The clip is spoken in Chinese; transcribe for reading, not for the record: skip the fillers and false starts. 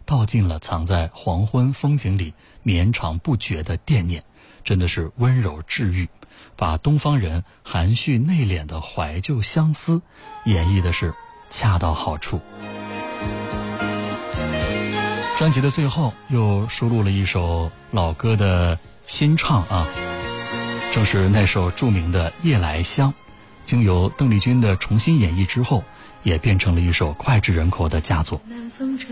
道尽了藏在黄昏风景里绵长不绝的惦念，真的是温柔治愈，把东方人含蓄内敛的怀旧相思演绎的是恰到好处。专辑的最后又收录了一首老歌的新唱啊，正是那首著名的《夜来香》，经由邓丽君的重新演绎之后，也变成了一首脍炙人口的佳作。